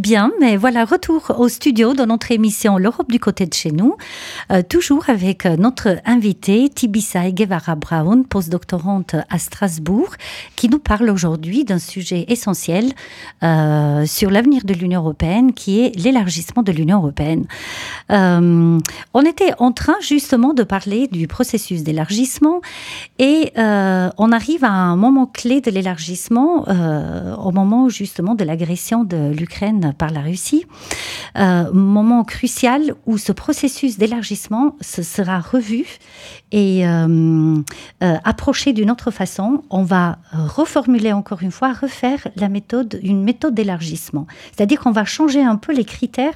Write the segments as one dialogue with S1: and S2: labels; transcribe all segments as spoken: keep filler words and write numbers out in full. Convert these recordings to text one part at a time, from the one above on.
S1: Bien, mais voilà, retour au studio de notre émission L'Europe du côté de chez nous, euh, toujours avec notre invitée Tibisay Guevara-Brown, postdoctorante à Strasbourg, qui nous parle aujourd'hui d'un sujet essentiel euh, sur l'avenir de l'Union européenne, qui est l'élargissement de l'Union européenne. Euh, on était en train justement de parler du processus d'élargissement et euh, on arrive à un moment clé de l'élargissement, euh, au moment justement de l'agression de l'Ukraine par la Russie, euh, moment crucial où ce processus d'élargissement se sera revu et euh, euh, approché d'une autre façon. On va reformuler encore une fois, refaire la méthode, une méthode d'élargissement. C'est-à-dire qu'on va changer un peu les critères,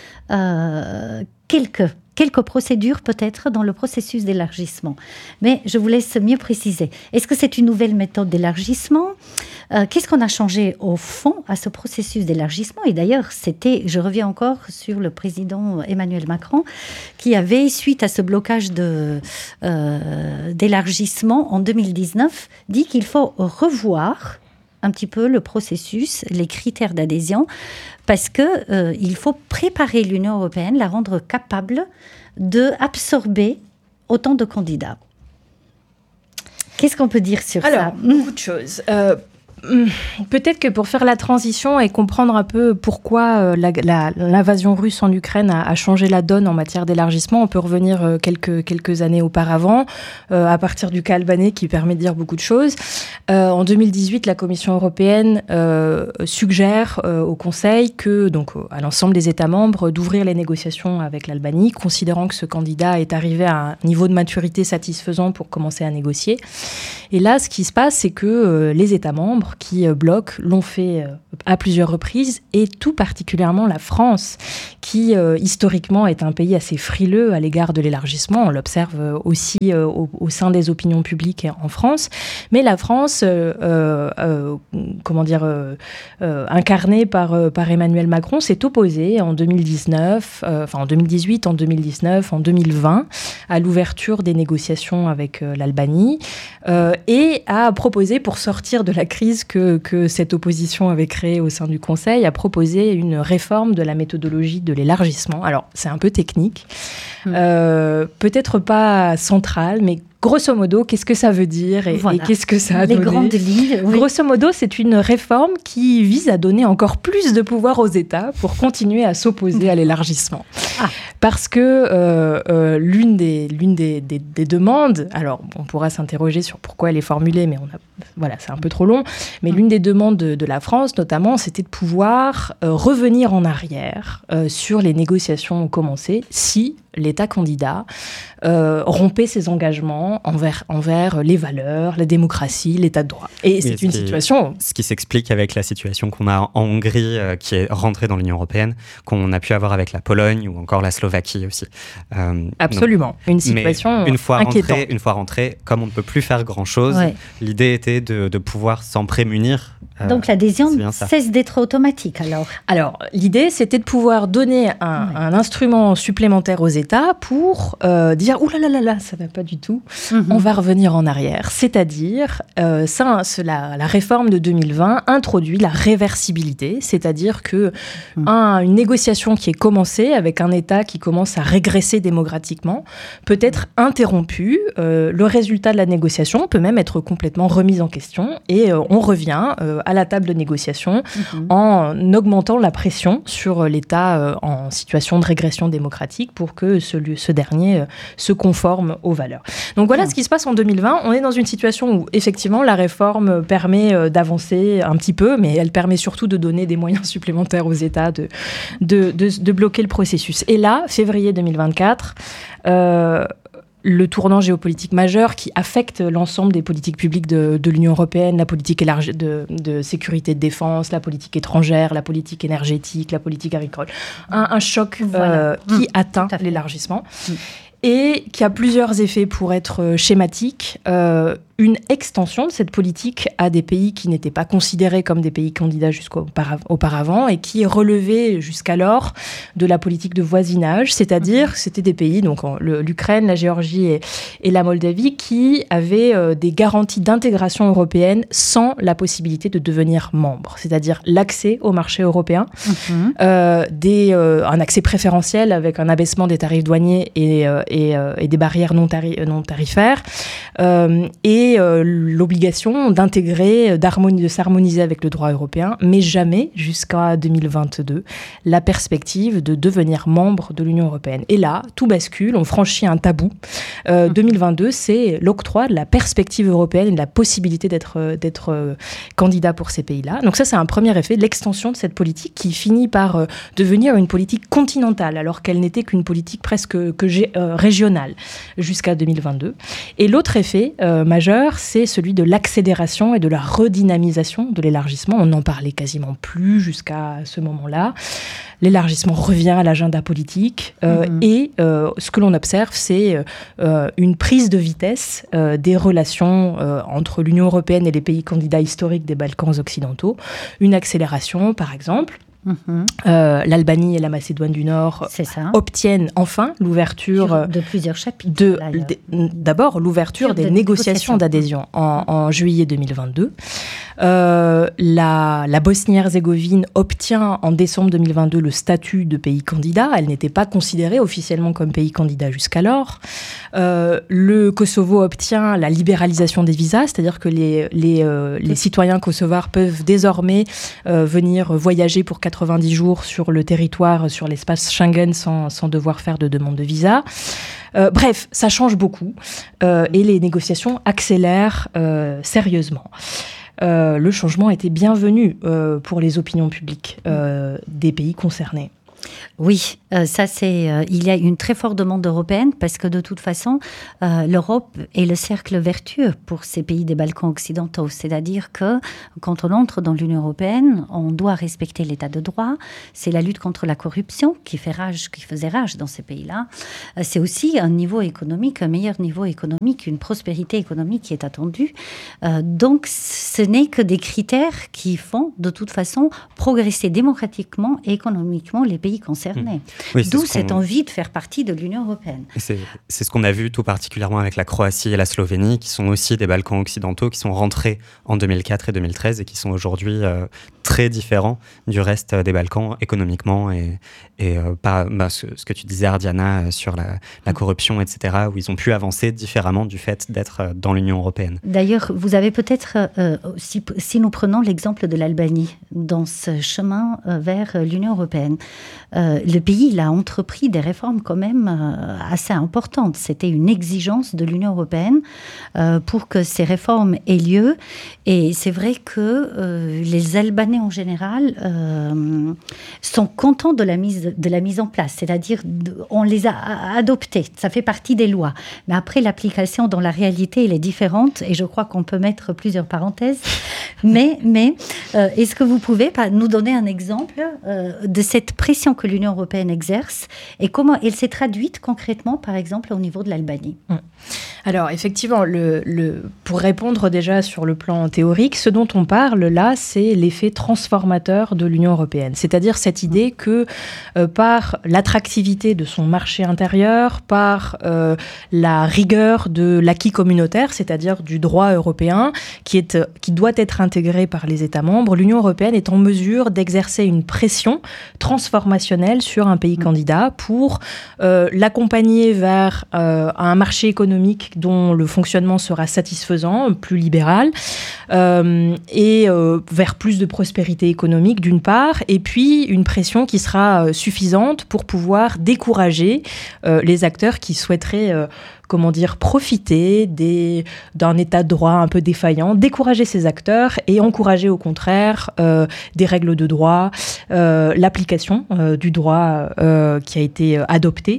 S1: euh, quelques quelques procédures peut-être dans le processus d'élargissement. Mais je vous laisse mieux préciser. Est-ce que c'est une nouvelle méthode d'élargissement ? euh, Qu'est-ce qu'on a changé au fond à ce processus d'élargissement ? Et d'ailleurs, c'était, je reviens encore sur le président Emmanuel Macron, qui avait, suite à ce blocage de, euh, d'élargissement en deux mille dix-neuf, dit qu'il faut revoir un petit peu le processus, les critères d'adhésion, parce que euh, il faut préparer l'Union européenne, la rendre capable d'absorber autant de candidats. Qu'est-ce qu'on peut dire sur
S2: Alors,
S1: ça ?
S2: beaucoup de choses. Euh, Peut-être que pour faire la transition et comprendre un peu pourquoi la, la, l'invasion russe en Ukraine a, a changé la donne en matière d'élargissement, on peut revenir quelques, quelques années auparavant, euh, à partir du cas albanais qui permet de dire beaucoup de choses. Euh, en deux mille dix-huit, la Commission européenne euh, suggère euh, au Conseil, que, donc à l'ensemble des États membres, d'ouvrir les négociations avec l'Albanie, considérant que ce candidat est arrivé à un niveau de maturité satisfaisant pour commencer à négocier. Et là, ce qui se passe, c'est que euh, les États membres qui euh, bloquent l'ont fait euh, à plusieurs reprises, et tout particulièrement la France, qui euh, historiquement est un pays assez frileux à l'égard de l'élargissement. On l'observe euh, aussi euh, au, au sein des opinions publiques en France. Mais la France, euh, euh, euh, comment dire, euh, euh, incarnée par, euh, par Emmanuel Macron, s'est opposée en deux mille dix-neuf, euh, enfin en deux mille dix-huit, en deux mille dix-neuf, en deux mille vingt, à l'ouverture des négociations avec euh, l'Albanie, euh, et a proposé, pour sortir de la crise que, que cette opposition avait créée au sein du Conseil, a proposé une réforme de la méthodologie de l'élargissement. Alors, c'est un peu technique, mmh. euh, peut-être pas central, mais grosso modo, qu'est-ce que ça veut dire et, voilà. et qu'est-ce que ça a
S1: Les
S2: donné ?
S1: grandes lignes, oui.
S2: Grosso modo, c'est une réforme qui vise à donner encore plus de pouvoir aux États pour continuer à s'opposer à l'élargissement. Ah. Parce que euh, euh, l'une, des, l'une des, des, des demandes, alors on pourra s'interroger sur pourquoi elle est formulée, mais on a, voilà, c'est un peu trop long, mais mmh. l'une des demandes de, de la France, notamment, c'était de pouvoir euh, revenir en arrière euh, sur les négociations commencées si l'État candidat euh, rompait ses engagements envers, envers les valeurs, la démocratie, l'État de droit. Et, et c'est une
S3: qui,
S2: situation...
S3: Ce qui s'explique avec la situation qu'on a en Hongrie, euh, qui est rentrée dans l'Union européenne, qu'on a pu avoir avec la Pologne ou encore la Slovaquie aussi.
S2: Euh, Absolument. Donc, une situation
S3: une fois
S2: inquiétante.
S3: Rentré, une fois rentré, comme on ne peut plus faire grand-chose, ouais. l'idée était de, de pouvoir s'en prémunir.
S1: Euh, Donc l'adhésion cesse d'être automatique alors.
S2: Alors, l'idée, c'était de pouvoir donner un, ouais. un instrument supplémentaire aux États pour euh, dire « Ouh là là là là, ça ne va pas du tout, mm-hmm. on va revenir en arrière ». C'est-à-dire, euh, ça, la, la réforme de deux mille vingt introduit la réversibilité, c'est-à-dire que mm. un, une négociation qui est commencée avec un État qui commence à régresser démocratiquement peut être interrompue. Euh, le résultat de la négociation peut même être complètement remis en question et euh, on revient euh, à la table de négociation mm-hmm. en augmentant la pression sur l'État euh, en situation de régression démocratique pour que ce, ce dernier euh, se conforme aux valeurs. Donc voilà mm. ce qui se passe en deux mille vingt. On est dans une situation où effectivement la réforme permet euh, d'avancer un petit peu, mais elle permet surtout de donner des moyens supplémentaires aux États de, de, de, de bloquer le processus. Et là, février deux mille vingt-quatre, euh, le tournant géopolitique majeur qui affecte l'ensemble des politiques publiques de, de l'Union européenne, la politique élargie de, de sécurité et de défense, la politique étrangère, la politique énergétique, la politique agricole. Un, un choc voilà. euh, qui mmh, atteint l'élargissement. Mmh. Et qui a plusieurs effets pour être schématique. Euh, une extension de cette politique à des pays qui n'étaient pas considérés comme des pays candidats jusqu'auparavant et qui relevaient jusqu'alors de la politique de voisinage, c'est-à-dire que c'était des pays, donc le, l'Ukraine, la Géorgie et, et la Moldavie, qui avaient euh, des garanties d'intégration européenne sans la possibilité de devenir membre, c'est-à-dire l'accès au marché européen, mmh. euh, des, euh, un accès préférentiel avec un abaissement des tarifs douaniers et, euh, et, euh, et des barrières non, tari- non tarifaires, euh, et euh, l'obligation d'intégrer, d'harmoniser, de s'harmoniser avec le droit européen, mais jamais, jusqu'à deux mille vingt-deux, la perspective de devenir membre de l'Union européenne. Et là, tout bascule, on franchit un tabou. Euh, deux mille vingt-deux, c'est l'octroi de la perspective européenne et de la possibilité d'être, d'être euh, candidat pour ces pays-là. Donc ça, c'est un premier effet, l'extension de cette politique qui finit par euh, devenir une politique continentale, alors qu'elle n'était qu'une politique presque que gé- euh, régionale jusqu'à deux mille vingt-deux. Et l'autre effet euh, majeur, c'est celui de l'accélération et de la redynamisation de l'élargissement. On n'en parlait quasiment plus jusqu'à ce moment-là. L'élargissement revient à l'agenda politique euh, mmh. et euh, ce que l'on observe, c'est euh, une prise de vitesse euh, des relations euh, entre l'Union européenne et les pays candidats historiques des Balkans occidentaux. Une accélération, par exemple. Mmh. Euh, L'Albanie et la Macédoine du Nord obtiennent enfin l'ouverture
S1: de plusieurs chapitres.
S2: De, de, d'abord, l'ouverture des, des négociations d'adhésion en, en juillet deux mille vingt-deux. Euh, la, la Bosnie-Herzégovine obtient en décembre deux mille vingt-deux le statut de pays candidat. Elle n'était pas considérée officiellement comme pays candidat jusqu'alors. Euh, le Kosovo obtient la libéralisation des visas, c'est-à-dire que les, les, euh, les citoyens kosovars peuvent désormais euh, venir voyager pour quatre-vingt-dix jours sur le territoire, sur l'espace Schengen, sans, sans devoir faire de demande de visa. Euh, bref, ça change beaucoup euh, et les négociations accélèrent euh, sérieusement. Euh, le changement était bienvenu euh, pour les opinions publiques euh, des pays concernés.
S1: Oui, euh, ça c'est. Euh, il y a une très forte demande européenne parce que de toute façon, euh, l'Europe est le cercle vertueux pour ces pays des Balkans occidentaux. C'est-à-dire que quand on entre dans l'Union européenne, on doit respecter l'état de droit. C'est la lutte contre la corruption qui fait rage, qui faisait rage dans ces pays-là. Euh, c'est aussi un niveau économique, un meilleur niveau économique, une prospérité économique qui est attendue. Euh, donc, ce n'est que des critères qui font de toute façon progresser démocratiquement et économiquement les pays concernés.
S3: Oui,
S1: D'où cette envie de faire partie de l'Union européenne.
S3: C'est, c'est ce qu'on a vu tout particulièrement avec la Croatie et la Slovénie, qui sont aussi des Balkans occidentaux, qui sont rentrés en deux mille quatre et deux mille treize et qui sont aujourd'hui euh, très différents du reste des Balkans économiquement et, et euh, pas, bah, ce, ce que tu disais, Ardiana, sur la, la corruption, et cetera, où ils ont pu avancer différemment du fait d'être dans l'Union européenne.
S1: D'ailleurs, vous avez peut-être, euh, si, si nous prenons l'exemple de l'Albanie, dans ce chemin euh, vers l'Union européenne, Euh, le pays il a entrepris des réformes quand même euh, assez importantes. C'était une exigence de l'Union européenne euh, pour que ces réformes aient lieu. Et c'est vrai que euh, les Albanais en général euh, sont contents de la mise, de la mise en place. C'est-à-dire on les a adoptés. Ça fait partie des lois. Mais après, l'application dans la réalité, elle est différente. Et je crois qu'on peut mettre plusieurs parenthèses. Mais, mais euh, est-ce que vous pouvez nous donner un exemple euh, de cette pression que l'Union européenne exerce et comment elle s'est traduite concrètement, par exemple, au niveau de l'Albanie?
S2: Alors, effectivement, le, le, pour répondre déjà sur le plan théorique, ce dont on parle là, c'est l'effet transformateur de l'Union européenne. C'est-à-dire cette idée que euh, par l'attractivité de son marché intérieur, par euh, la rigueur de l'acquis communautaire, c'est-à-dire du droit européen, qui, est, qui doit être intégré par les États membres, l'Union européenne est en mesure d'exercer une pression transformationnelle sur un pays candidat pour euh, l'accompagner vers euh, un marché économique dont le fonctionnement sera satisfaisant, plus libéral, euh, et euh, vers plus de prospérité économique d'une part, et puis une pression qui sera euh, suffisante pour pouvoir décourager euh, les acteurs qui souhaiteraient euh, comment dire, profiter des, d'un état de droit un peu défaillant, décourager ces acteurs et encourager au contraire euh, des règles de droit, euh, l'application euh, du droit euh, qui a été adopté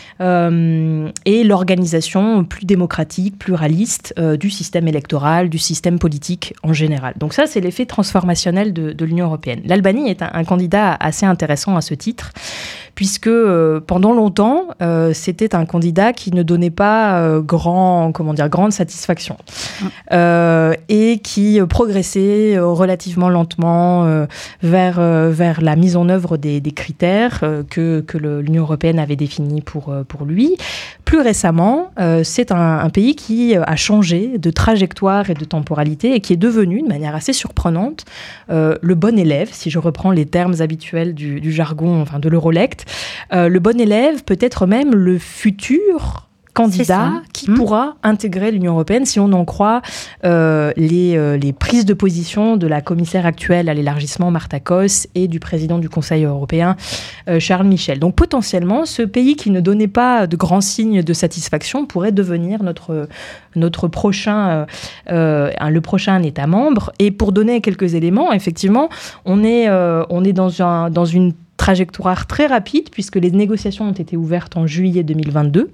S2: euh, et l'organisation plus démocratique, pluraliste euh, du système électoral, du système politique en général. Donc ça, c'est l'effet transformationnel de, de l'Union européenne. L'Albanie est un, un candidat assez intéressant à ce titre, puisque euh, pendant longtemps, euh, c'était un candidat qui ne donnait pas euh, grand, comment dire, grande satisfaction mmh. euh, et qui euh, progressait euh, relativement lentement euh, vers, euh, vers la mise en œuvre des, des critères euh, que, que le, l'Union européenne avait définis pour, euh, pour lui. Plus récemment, euh, c'est un, un pays qui a changé de trajectoire et de temporalité et qui est devenu, de manière assez surprenante, euh, le bon élève, si je reprends les termes habituels du, du jargon, enfin de l'Eurolect. Euh, le bon élève, peut-être même le futur candidat qui mmh. pourra intégrer l'Union européenne si on en croit euh, les, euh, les prises de position de la commissaire actuelle à l'élargissement, Marta Koss, et du président du Conseil européen, euh, Charles Michel. Donc potentiellement, ce pays qui ne donnait pas de grands signes de satisfaction pourrait devenir notre, notre prochain, euh, euh, le prochain État membre. Et pour donner quelques éléments, effectivement, on est, euh, on est dans, un, dans une trajectoire très rapide puisque les négociations ont été ouvertes en juillet deux mille vingt-deux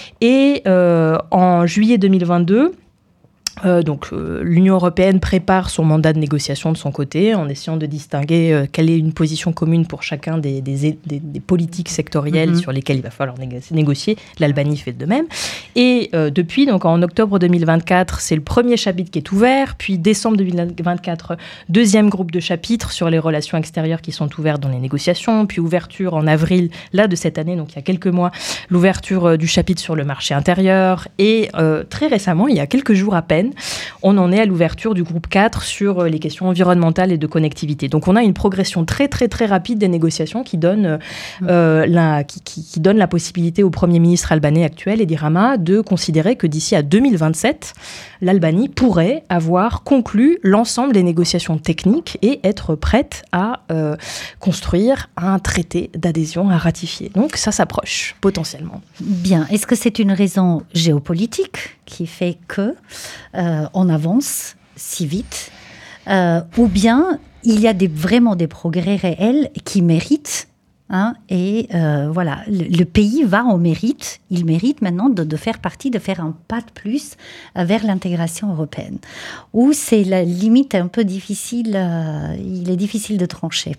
S2: et euh, en juillet deux mille vingt-deux Euh, donc, euh, l'Union européenne prépare son mandat de négociation de son côté en essayant de distinguer euh, quelle est une position commune pour chacun des, des, des, des politiques sectorielles mmh. sur lesquelles il va falloir négo- négocier. L'Albanie fait de même. Et euh, depuis, donc en octobre deux mille vingt-quatre, c'est le premier chapitre qui est ouvert. Puis décembre deux mille vingt-quatre, deuxième groupe de chapitres sur les relations extérieures qui sont ouverts dans les négociations. Puis ouverture en avril, là de cette année, donc il y a quelques mois, l'ouverture euh, du chapitre sur le marché intérieur. Et euh, très récemment, il y a quelques jours à peine, on en est à l'ouverture du groupe quatre sur les questions environnementales et de connectivité. Donc on a une progression très très très rapide des négociations qui donne, euh, la, qui, qui, qui donne la possibilité au Premier ministre albanais actuel, Edi Rama, de considérer que d'ici à deux mille vingt-sept, l'Albanie pourrait avoir conclu l'ensemble des négociations techniques et être prête à euh, construire un traité d'adhésion à ratifier. Donc ça s'approche potentiellement.
S1: Bien. Est-ce que c'est une raison géopolitique qui fait que euh, on avance si vite, euh, ou bien il y a des, vraiment des progrès réels qui méritent, hein, et euh, voilà, le, le pays va au mérite, il mérite maintenant de, de faire partie, de faire un pas de plus vers l'intégration européenne, où c'est la limite un peu difficile, euh, il est difficile de trancher.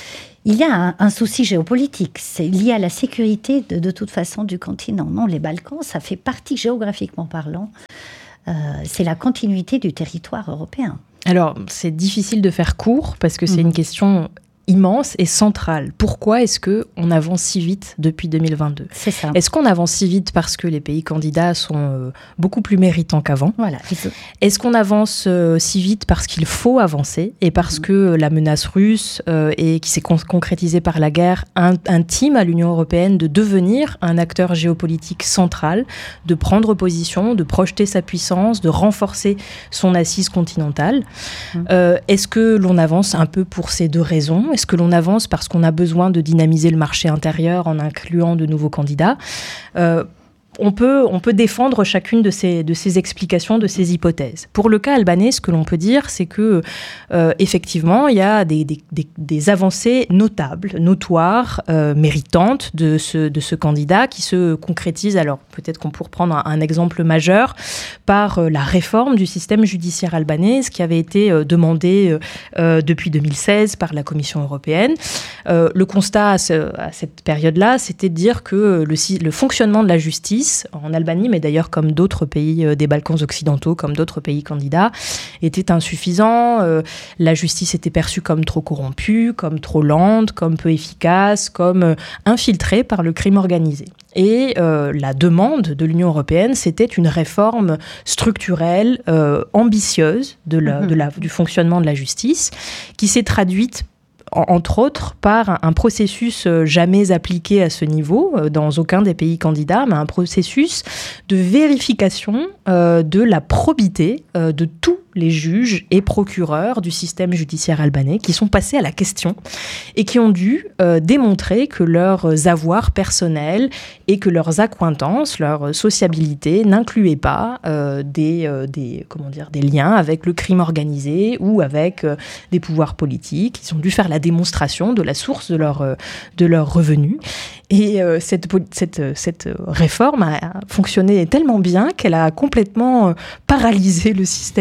S1: Il y a un, un souci géopolitique, c'est lié à la sécurité de, de toute façon du continent. Non, les Balkans, ça fait partie géographiquement parlant, euh, c'est la continuité du territoire européen.
S2: Alors, c'est difficile de faire court parce que c'est mmh. une question immense et centrale. Pourquoi est-ce qu'on avance si vite depuis deux mille vingt-deux ?
S1: C'est ça.
S2: Est-ce qu'on avance si vite parce que les pays candidats sont euh, beaucoup plus méritants qu'avant ?
S1: Voilà.
S2: Est-ce qu'on avance euh, si vite parce qu'il faut avancer et parce mmh. que euh, la menace russe euh, et qui s'est con- concrétisée par la guerre in- intime à l'Union européenne de devenir un acteur géopolitique central, de prendre position, de projeter sa puissance, de renforcer son assise continentale ? mmh. euh, Est-ce que l'on avance un peu pour ces deux raisons ? Est-ce que l'on avance parce qu'on a besoin de dynamiser le marché intérieur en incluant de nouveaux candidats ? euh, On peut, on peut défendre chacune de ces, de ces explications, de ces hypothèses. Pour le cas albanais, ce que l'on peut dire, c'est que euh, effectivement, il y a des, des, des, des avancées notables, notoires, euh, méritantes de ce, de ce candidat qui se concrétisent. Alors peut-être qu'on pourrait prendre un, un exemple majeur par euh, la réforme du système judiciaire albanais, ce qui avait été euh, demandé euh, depuis deux mille seize par la Commission européenne. Euh, le constat à, ce, à cette période-là, c'était de dire que le, le fonctionnement de la justice en Albanie, mais d'ailleurs comme d'autres pays euh, des Balkans occidentaux, comme d'autres pays candidats, était insuffisant. Euh, la justice était perçue comme trop corrompue, comme trop lente, comme peu efficace, comme euh, infiltrée par le crime organisé. Et euh, la demande de l'Union européenne, c'était une réforme structurelle, euh, ambitieuse de la, mmh. de la, du fonctionnement de la justice, qui s'est traduite entre autres par un processus jamais appliqué à ce niveau dans aucun des pays candidats, mais un processus de vérification euh, de la probité euh, de tous les juges et procureurs du système judiciaire albanais qui sont passés à la question et qui ont dû euh, démontrer que leurs avoirs personnels et que leurs accointances, leur sociabilité n'incluaient pas euh, des, euh, des, comment dire, des liens avec le crime organisé ou avec euh, des pouvoirs politiques. Ils ont dû faire la démonstration de la source de leurs euh, de leurs revenus. Et euh, cette, cette, cette réforme a fonctionné tellement bien qu'elle a complètement paralysé le système judiciaire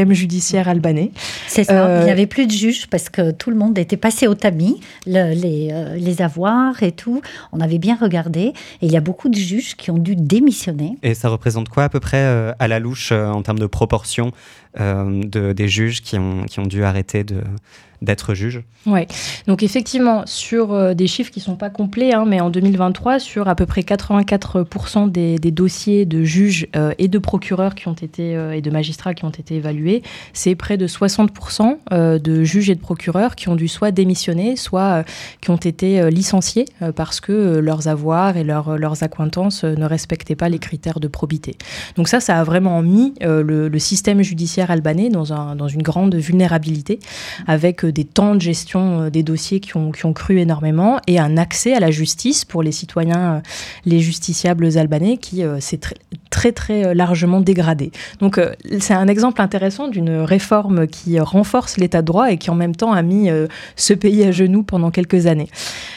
S2: judiciaire albanais.
S1: C'est ça, euh, il n'y avait plus de juges parce que tout le monde était passé au tamis, le, les, euh, les avoirs et tout. On avait bien regardé et il y a beaucoup de juges qui ont dû démissionner.
S3: Et ça représente quoi à peu près euh, à la louche euh, en termes de proportion euh, de, des juges qui ont, qui ont dû arrêter de... d'être juge?
S2: Oui, donc effectivement, sur euh, des chiffres qui ne sont pas complets, hein, mais en deux mille vingt-trois, sur à peu près quatre-vingt-quatre pour cent des, des dossiers de juges euh, et de procureurs qui ont été, euh, et de magistrats qui ont été évalués, c'est près de soixante pour cent euh, de juges et de procureurs qui ont dû soit démissionner, soit euh, qui ont été euh, licenciés euh, parce que euh, leurs avoirs et leur, leurs accointances euh, ne respectaient pas les critères de probité. Donc ça, ça a vraiment mis euh, le, le système judiciaire albanais dans, un, dans une grande vulnérabilité, avec des temps de gestion des dossiers qui ont, qui ont cru énormément et un accès à la justice pour les citoyens, les justiciables albanais qui euh, s'est très, très très largement dégradé. Donc euh, c'est un exemple intéressant d'une réforme qui renforce l'état de droit et qui en même temps a mis euh, ce pays à genoux pendant quelques années.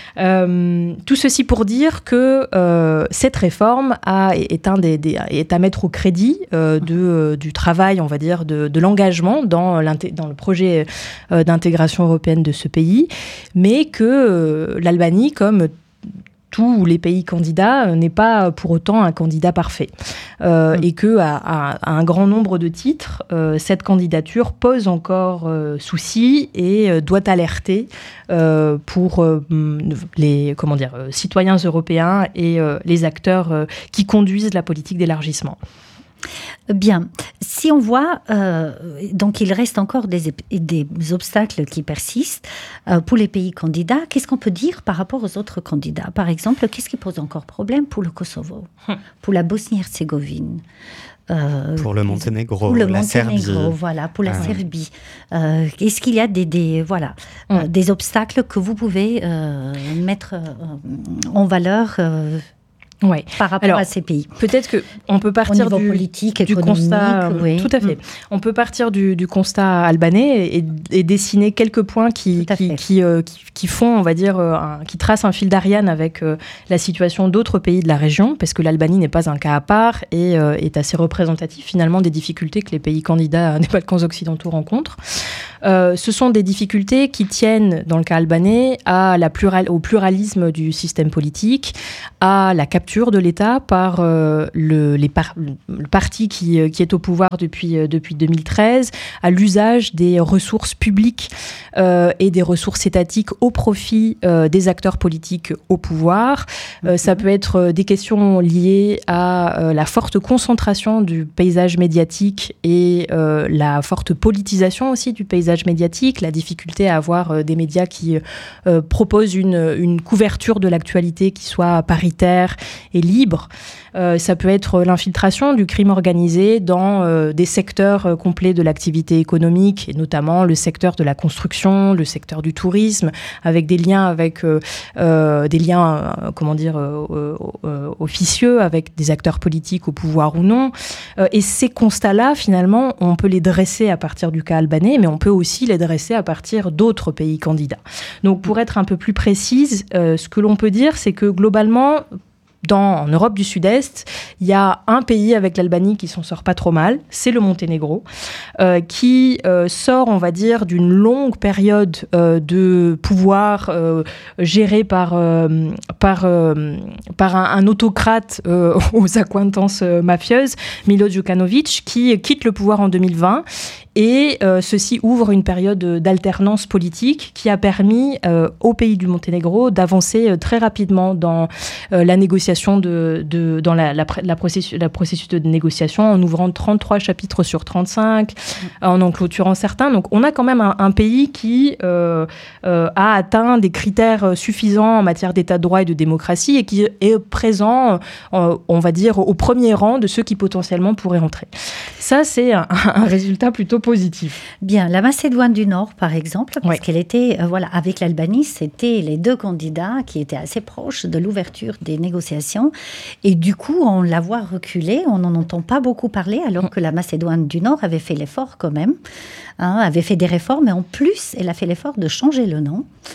S2: Euh, tout ceci pour dire que euh, cette réforme a, est, un des, des, est à mettre au crédit euh, de, euh, du travail, on va dire, de, de l'engagement dans, dans le projet euh, d'intégration européenne de ce pays, mais que euh, l'Albanie, comme tous les pays candidats, n'est pas pour autant un candidat parfait. Euh, mmh. Et qu'à à, à un grand nombre de titres, euh, cette candidature pose encore euh, souci et euh, doit alerter euh, pour euh, les comment dire, euh, citoyens européens et euh, les acteurs euh, qui conduisent la politique d'élargissement.
S1: Bien, si on voit, euh, donc il reste encore des, des obstacles qui persistent euh, pour les pays candidats. Qu'est-ce qu'on peut dire par rapport aux autres candidats? Par exemple, qu'est-ce qui pose encore problème pour le Kosovo, hum. pour la Bosnie-Herzégovine,
S3: euh, pour le Monténégro,
S1: pour le
S3: la
S1: Monténégro,
S3: Serbie.
S1: voilà, pour la
S3: ah.
S1: Serbie. Euh, est-ce qu'il y a des, des voilà, hum. euh, des obstacles que vous pouvez euh, mettre euh, en valeur euh,
S2: Ouais.
S1: par rapport
S2: Alors,
S1: à ces pays?
S2: Peut-être qu'on peut partir du,
S1: politique,
S2: du constat.
S1: Oui.
S2: Tout à fait. Mmh. On peut partir du, du constat albanais et, et dessiner quelques points qui, qui, qui, euh, qui, qui font, on va dire, euh, un, qui tracent un fil d'Ariane avec euh, la situation d'autres pays de la région, parce que l'Albanie n'est pas un cas à part et euh, est assez représentatif finalement des difficultés que les pays candidats des Balkans occidentaux rencontrent. Euh, ce sont des difficultés qui tiennent, dans le cas albanais, à la plural, au pluralisme du système politique, à la capture de l'État par euh, le, les par, le parti qui, qui est au pouvoir depuis, euh, depuis deux mille treize, à l'usage des ressources publiques euh, et des ressources étatiques au profit euh, des acteurs politiques au pouvoir. Euh, ça peut être des questions liées à euh, la forte concentration du paysage médiatique et euh, la forte politisation aussi du paysage médiatique, la difficulté à avoir euh, des médias qui euh, proposent une, une couverture de l'actualité qui soit paritaire et libre. Euh, ça peut être l'infiltration du crime organisé dans euh, des secteurs euh, complets de l'activité économique, et notamment le secteur de la construction, le secteur du tourisme, avec des liens avec euh, euh, des liens, euh, comment dire, euh, euh, officieux avec des acteurs politiques au pouvoir ou non. Euh, et ces constats-là, finalement, on peut les dresser à partir du cas albanais, mais on peut aussi les dresser à partir d'autres pays candidats. Donc, pour être un peu plus précise, euh, ce que l'on peut dire, c'est que globalement, Dans, en Europe du Sud-Est, il y a un pays avec l'Albanie qui s'en sort pas trop mal, c'est le Monténégro, euh, qui euh, sort, on va dire, d'une longue période euh, de pouvoir euh, géré par, euh, par, euh, par un, un autocrate euh, aux accointances euh, mafieuses, Milo Djukanovic, qui quitte le pouvoir en deux mille vingt. Et euh, ceci ouvre une période d'alternance politique qui a permis euh, au pays du Monténégro d'avancer euh, très rapidement dans euh, la négociation, de, de, dans la, la, la, processus, la processus de négociation, en ouvrant trente-trois chapitres sur trente-cinq, mmh. en en clôturant certains. Donc on a quand même un, un pays qui euh, euh, a atteint des critères suffisants en matière d'état de droit et de démocratie et qui est présent, euh, on va dire, au premier rang de ceux qui potentiellement pourraient entrer. Ça, c'est un, un résultat plutôt positif.
S1: Bien, la Macédoine du Nord, par exemple, parce
S2: ouais.
S1: qu'elle était, euh, voilà, avec l'Albanie, c'était les deux candidats qui étaient assez proches de l'ouverture des négociations. Et du coup, on la voit reculer, on n'en entend pas beaucoup parler, alors mmh. que la Macédoine du Nord avait fait l'effort quand même, hein, avait fait des réformes, et en plus, elle a fait l'effort de changer le nom.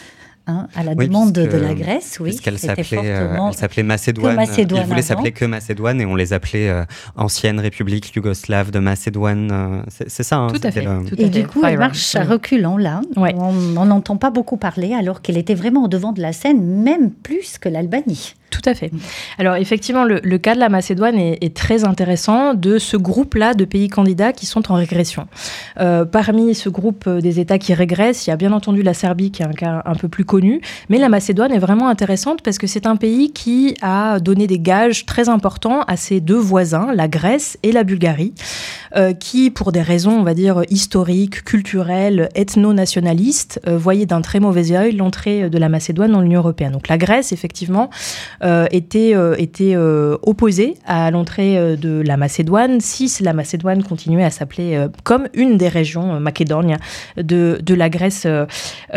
S1: hein, à la
S3: oui,
S1: demande
S3: puisque,
S1: de la Grèce, oui.
S3: Puisqu'elle
S1: C'était
S3: s'appelait,
S1: fortement...
S3: euh, elle s'appelait Macédoine.
S1: Macédoine
S3: Ils voulaient
S1: avant.
S3: s'appeler que Macédoine et on les appelait euh, ancienne République yougoslave de Macédoine. Euh, c'est, c'est ça. Hein,
S2: tout à fait.
S3: Le...
S2: Tout
S1: et
S2: à
S1: du
S2: fait.
S1: coup,
S2: Fire
S1: elle marche
S2: on.
S1: à reculons, là.
S2: Ouais.
S1: On n'entend pas beaucoup parler, alors qu'elle était vraiment au devant de la scène, même plus que l'Albanie.
S2: Tout à fait. Alors effectivement, le, le cas de la Macédoine est, est très intéressant de ce groupe-là de pays candidats qui sont en régression. Euh, parmi ce groupe des États qui régressent, il y a bien entendu la Serbie qui est un cas un peu plus connu, mais la Macédoine est vraiment intéressante parce que c'est un pays qui a donné des gages très importants à ses deux voisins, la Grèce et la Bulgarie, euh, qui, pour des raisons, on va dire, historiques, culturelles, ethno-nationalistes, euh, voyaient d'un très mauvais œil l'entrée de la Macédoine dans l'Union européenne. Donc la Grèce, effectivement, Euh, était, euh, était euh, opposé à l'entrée euh, de la Macédoine si la Macédoine continuait à s'appeler euh, comme une des régions euh, macédoniennes de, de la Grèce. Euh,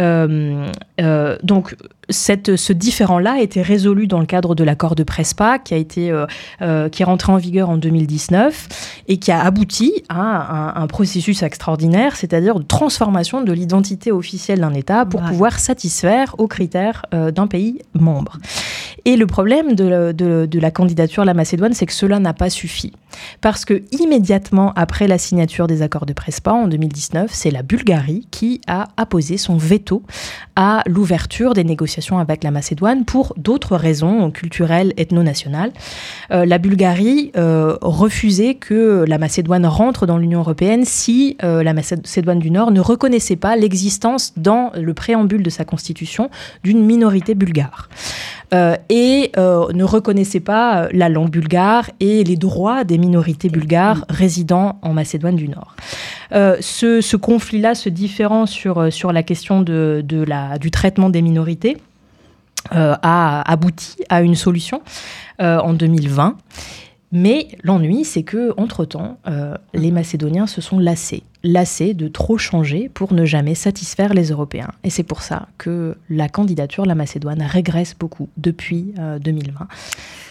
S2: euh, donc, Cette, ce différend-là a été résolu dans le cadre de l'accord de Prespa qui a été, euh, euh, qui est rentré en vigueur en deux mille dix-neuf et qui a abouti à un, un processus extraordinaire, c'est-à-dire de transformation de l'identité officielle d'un État pour ouais. pouvoir satisfaire aux critères euh, d'un pays membre. Et le problème de, de, de la candidature à la Macédoine, c'est que cela n'a pas suffi. Parce que immédiatement après la signature des accords de Prespa en deux mille dix-neuf, c'est la Bulgarie qui a apposé son veto à l'ouverture des négociations avec la Macédoine pour d'autres raisons culturelles, ethno-nationales. Euh, la Bulgarie euh, refusait que la Macédoine rentre dans l'Union européenne si euh, la Macédoine du Nord ne reconnaissait pas l'existence dans le préambule de sa constitution d'une minorité bulgare. Euh, et euh, ne reconnaissait pas la langue bulgare et les droits des minorités bulgares résidant en Macédoine du Nord. Euh, ce, ce conflit-là, ce différend sur, sur la question de, de la, du traitement des minorités euh, a abouti à une solution euh, en deux mille vingt. Mais l'ennui, c'est qu'entre-temps, euh, les Macédoniens se sont lassés. Lassés de trop changer pour ne jamais satisfaire les Européens. Et c'est pour ça que la candidature de la Macédoine régresse beaucoup depuis euh, deux mille vingt.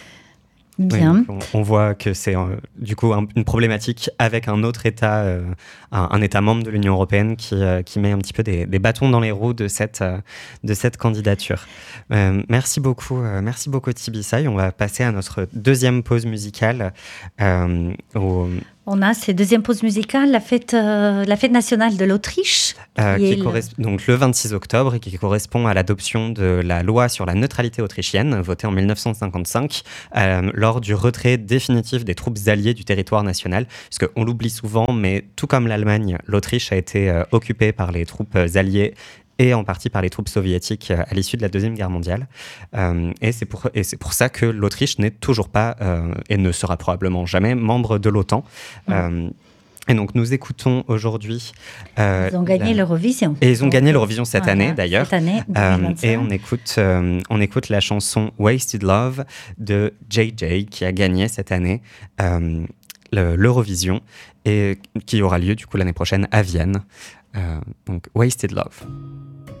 S1: Bien.
S3: Oui, on, on voit que c'est euh, du coup un, une problématique avec un autre État, euh, un, un État membre de l'Union européenne qui, euh, qui met un petit peu des, des bâtons dans les roues de cette, euh, de cette candidature. Euh, merci beaucoup, euh, merci beaucoup Tibisay. On va passer à notre deuxième pause musicale. Euh, au,
S1: On a cette deuxième pause musicale, la fête, euh, la fête nationale de l'Autriche.
S3: Euh, qui
S1: le...
S3: corresp- donc le vingt-six octobre et qui correspond à l'adoption de la loi sur la neutralité autrichienne, votée en mille neuf cent cinquante-cinq, euh, lors du retrait définitif des troupes alliées du territoire national. Parce qu'on l'oublie souvent, mais tout comme l'Allemagne, l'Autriche a été euh, occupée par les troupes alliées et en partie par les troupes soviétiques à l'issue de la Deuxième Guerre mondiale. Euh, et, c'est pour, et c'est pour ça que l'Autriche n'est toujours pas, euh, et ne sera probablement jamais, membre de l'OTAN. Mmh. Euh, et donc, nous écoutons aujourd'hui...
S1: Euh, ils ont gagné
S3: la...
S1: l'Eurovision.
S3: Et ils ont
S1: donc,
S3: gagné l'Eurovision cette
S1: voilà,
S3: année, d'ailleurs.
S1: Cette année, deux mille vingt-cinq.
S3: Euh, et on écoute, euh, on écoute la chanson « Wasted Love » de J J, qui a gagné cette année euh, le, l'Eurovision, et qui aura lieu, du coup, l'année prochaine à Vienne. Euh, donc, Wasted Love.